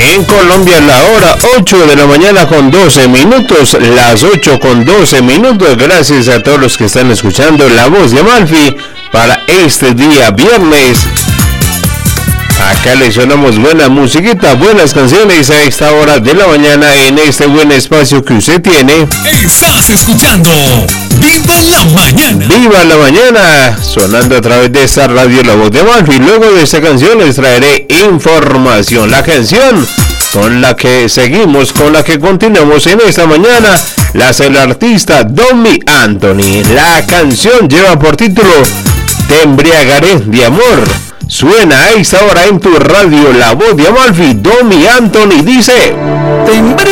En Colombia la hora 8 de la mañana con 12 minutos, las 8 con 12 minutos. Gracias a todos los que están escuchando La Voz de Amalfi para este día viernes. Acá le sonamos buena musiquita, buenas canciones a esta hora de la mañana en este buen espacio que usted tiene. Estás escuchando Viva la Mañana. Viva la Mañana, sonando a través de esta radio La Voz de Amalfi. Luego de esta canción les traeré información. La canción con la que seguimos, con la que continuamos en esta mañana, la hace el artista Domi Anthony. La canción lleva por título Te embriagaré de amor. Suena a esta hora en tu radio La Voz de Amalfi. Domi Anthony dice: Te embriagaré